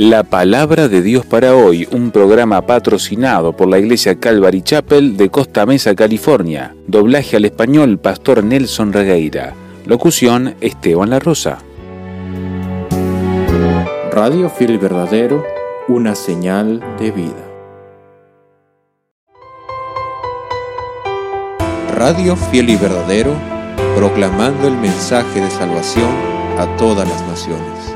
La Palabra de Dios para hoy, un programa patrocinado por la Iglesia Calvary Chapel de Costa Mesa, California. Doblaje al español, Pastor Nelson Regueira. Locución, Esteban La Rosa. Radio Fiel y Verdadero, una señal de vida. Radio Fiel y Verdadero, proclamando el mensaje de salvación a todas las naciones.